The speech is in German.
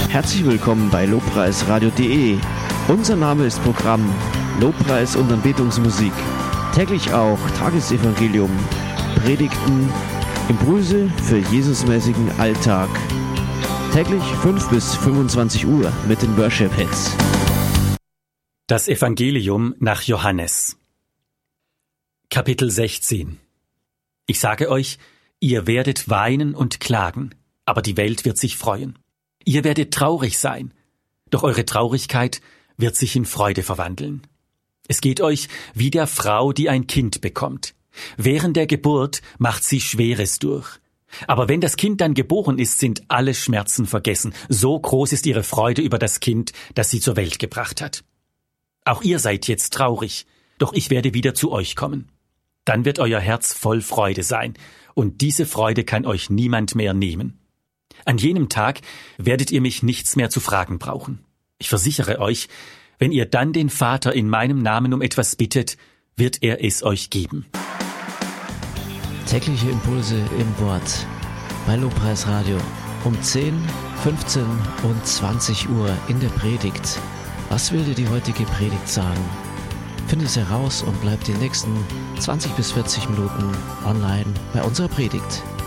Herzlich willkommen bei lobpreisradio.de. Unser Name ist Programm Lobpreis und Anbetungsmusik. Täglich auch Tagesevangelium, Predigten, Impulse für Jesusmäßigen Alltag. Täglich 5 bis 25 Uhr mit den Worship Hits. Das Evangelium nach Johannes. Kapitel 16. Ich sage euch, ihr werdet weinen und klagen, aber die Welt wird sich freuen. Ihr werdet traurig sein, doch eure Traurigkeit wird sich in Freude verwandeln. Es geht euch wie der Frau, die ein Kind bekommt. Während der Geburt macht sie Schweres durch. Aber wenn das Kind dann geboren ist, sind alle Schmerzen vergessen. So groß ist ihre Freude über das Kind, das sie zur Welt gebracht hat. Auch ihr seid jetzt traurig, doch ich werde wieder zu euch kommen. Dann wird euer Herz voll Freude sein, und diese Freude kann euch niemand mehr nehmen. An jenem Tag werdet ihr mich nichts mehr zu fragen brauchen. Ich versichere euch, wenn ihr dann den Vater in meinem Namen um etwas bittet, wird er es euch geben. Tägliche Impulse im Wort bei Lobpreisradio um 10, 15 und 20 Uhr in der Predigt. Was will dir die heutige Predigt sagen? Finde es heraus und bleib die nächsten 20 bis 40 Minuten online bei unserer Predigt.